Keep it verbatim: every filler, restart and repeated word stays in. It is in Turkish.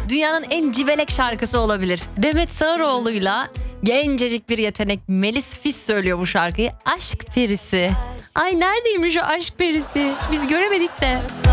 dünyanın en civelek şarkısı olabilir. Demet Sağaroğlu'yla gencecik bir yetenek Melis Fis söylüyor bu şarkıyı. Aşk perisi. Ay neredeymiş o aşk perisi? Biz göremedik de.